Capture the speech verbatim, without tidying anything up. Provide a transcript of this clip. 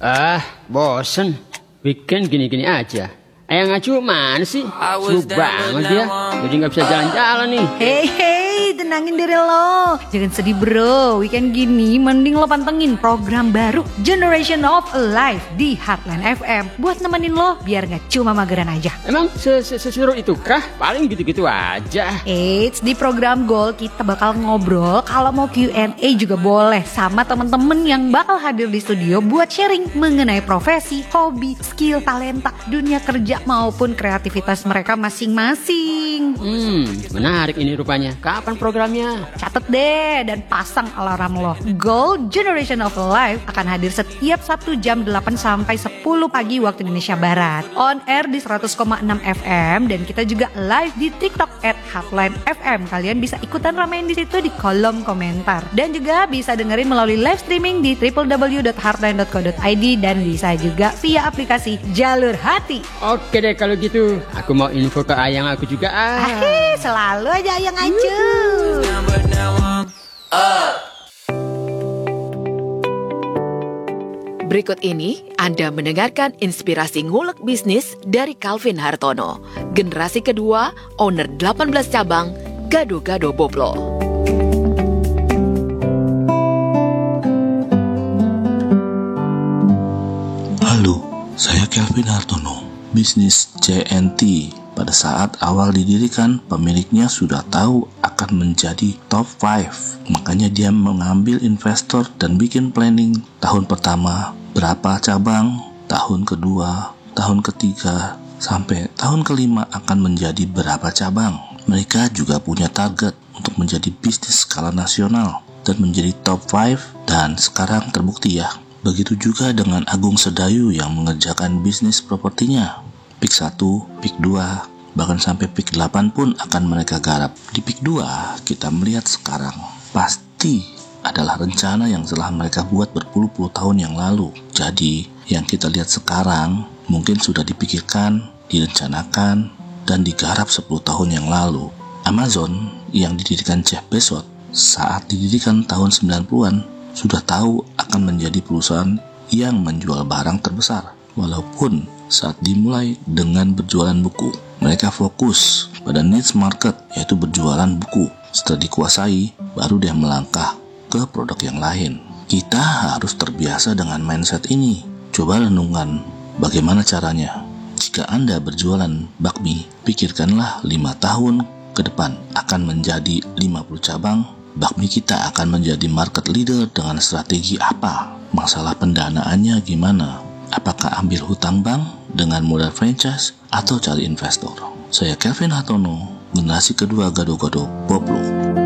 Ah, bosen. Weekend gini-gini aja. Ayang Acu mana sih? Sibuk banget dia. Jadi gak bisa jalan-jalan nih. Hei hei, tenangin diri lo. Jangan sedih bro. Weekend gini mending lo pantengin program baru Generation of Life di Heartland F M. Buat nemenin lo biar gak cuma mageran aja. Emang seseru itu kah? Paling gitu-gitu aja. Eits, di program Goal kita bakal ngobrol. Kalau mau Q and A juga boleh. Sama temen-temen yang bakal hadir di studio buat sharing mengenai profesi, hobi, skill, talenta, dunia kerja maupun kreativitas mereka masing-masing. Hmm, menarik ini rupanya. Kapan programnya? Catet deh dan pasang alarm lo. Goal Generation of Life akan hadir setiap Sabtu jam delapan sampai sepuluh pagi waktu Indonesia Barat. On air di seratus koma enam F M dan kita juga live di TikTok at Heartland F M. Kalian bisa ikutan ramein di situ di kolom komentar. Dan juga bisa dengerin melalui live streaming di w w w dot heartland dot co dot i d dan bisa juga via aplikasi Jalur Hati. Oke deh kalau gitu. Aku mau info ke Ayang aku juga ah. Ahih, selalu aja Ayang Acu. Berikut ini Anda mendengarkan inspirasi ngulek bisnis dari Calvin Hartono, generasi kedua, owner delapan belas cabang, Gado-Gado Boplo. Halo, saya Calvin Hartono. Bisnis C N T pada saat awal didirikan, pemiliknya sudah tahu akan menjadi top lima. Makanya dia mengambil investor dan bikin planning tahun pertama berapa cabang, tahun kedua, tahun ketiga, sampai tahun kelima akan menjadi berapa cabang. Mereka juga punya target untuk menjadi bisnis skala nasional dan menjadi top lima dan sekarang terbukti ya. Begitu juga dengan Agung Sedayu yang mengerjakan bisnis propertinya. Pik satu, Pik dua, bahkan sampai Pik delapan pun akan mereka garap. Di Pik dua, kita melihat sekarang pasti adalah rencana yang telah mereka buat berpuluh-puluh tahun yang lalu. Jadi, yang kita lihat sekarang mungkin sudah dipikirkan, direncanakan, dan digarap sepuluh tahun yang lalu. Amazon yang didirikan Jeff Bezos saat didirikan tahun sembilan puluhan sudah tahu akan menjadi perusahaan yang menjual barang terbesar. Walaupun saat dimulai dengan berjualan buku, mereka fokus pada niche market, yaitu berjualan buku. Setelah dikuasai, baru dia melangkah ke produk yang lain. Kita harus terbiasa dengan mindset ini. Coba renungkan bagaimana caranya. Jika Anda berjualan bakmi, pikirkanlah lima tahun ke depan akan menjadi lima puluh cabang. Bakmi kita akan menjadi market leader dengan strategi apa? Masalah pendanaannya gimana? Apakah ambil hutang bank dengan modal franchise atau cari investor? Saya Calvin Hartono, generasi kedua Gado-Gado Boplo.